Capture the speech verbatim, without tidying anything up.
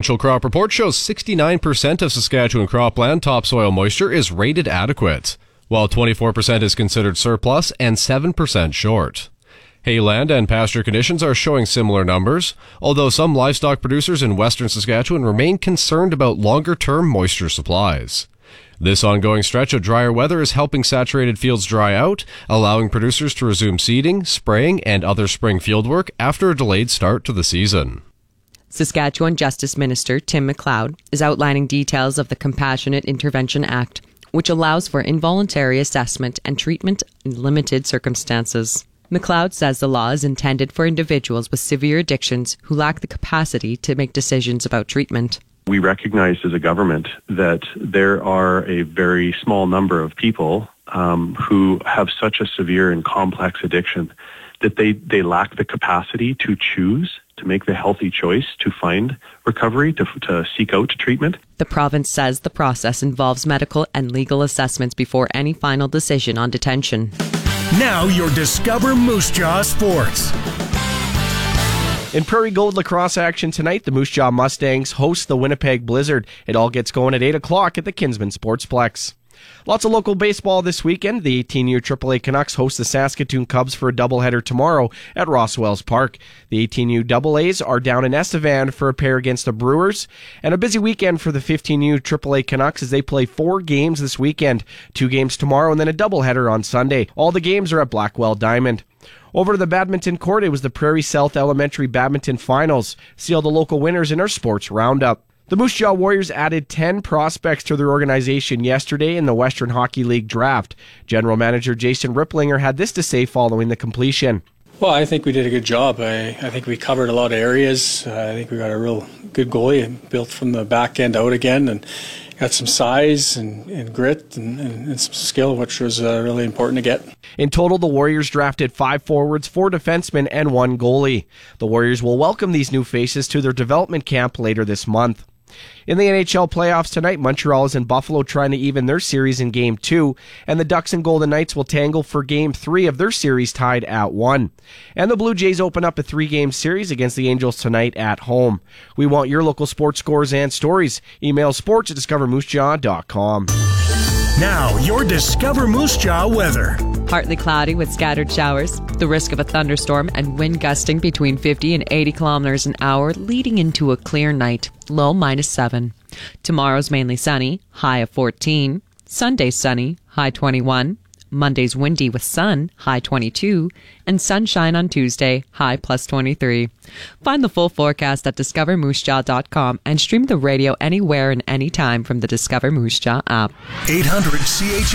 provincial crop report shows sixty-nine percent of Saskatchewan cropland topsoil moisture is rated adequate, while twenty-four percent is considered surplus and seven percent short. Hayland and pasture conditions are showing similar numbers, although some livestock producers in western Saskatchewan remain concerned about longer-term moisture supplies. This ongoing stretch of drier weather is helping saturated fields dry out, allowing producers to resume seeding, spraying, and other spring fieldwork after a delayed start to the season. Saskatchewan Justice Minister Tim MacLeod is outlining details of the Compassionate Intervention Act, which allows for involuntary assessment and treatment in limited circumstances. MacLeod says the law is intended for individuals with severe addictions who lack the capacity to make decisions about treatment. We recognize as a government that there are a very small number of people um, who have such a severe and complex addiction that they, they lack the capacity to choose, to make the healthy choice to find recovery, to, to seek out treatment. The province says the process involves medical and legal assessments before any final decision on detention. Now your Discover Moose Jaw Sports. In Prairie Gold lacrosse action tonight, the Moose Jaw Mustangs host the Winnipeg Blizzard. It all gets going at eight o'clock at the Kinsman Sportsplex. Lots of local baseball this weekend. The eighteen U triple A Canucks host the Saskatoon Cubs for a doubleheader tomorrow at Rosswells Park. The eighteen U double A's are down in Estevan for a pair against the Brewers. And a busy weekend for the fifteen U triple A Canucks as they play four games this weekend. Two games tomorrow and then a doubleheader on Sunday. All the games are at Blackwell Diamond. Over to the badminton court, it was the Prairie South Elementary Badminton Finals. See all the local winners in our sports roundup. The Moose Jaw Warriors added ten prospects to their organization yesterday in the Western Hockey League draft. General Manager Jason Ripplinger had this to say following the completion. Well, I think we did a good job. I, I think we covered a lot of areas. Uh, I think we got a real good goalie, built from the back end out again, and got some size and, and grit and, and, and some skill, which was uh, really important to get. In total, the Warriors drafted five forwards, four defensemen, and one goalie. The Warriors will welcome these new faces to their development camp later this month. In the N H L playoffs tonight, Montreal is in Buffalo trying to even their series in Game two, and the Ducks and Golden Knights will tangle for Game three of their series tied at one. And the Blue Jays open up a three-game series against the Angels tonight at home. We want your local sports scores and stories. Email sports at discover moose jaw dot com. Now, your Discover Moose Jaw weather. Partly cloudy with scattered showers. The risk of a thunderstorm and wind gusting between fifty and eighty kilometers an hour, leading into a clear night. Low minus seven. Tomorrow's mainly sunny, high of fourteen. Sunday's sunny, high twenty-one. Monday's windy with sun, high twenty-two. And sunshine on Tuesday, high plus twenty-three. Find the full forecast at discover moose jaw dot com and stream the radio anywhere and anytime from the Discover Moose Jaw app. eight hundred C H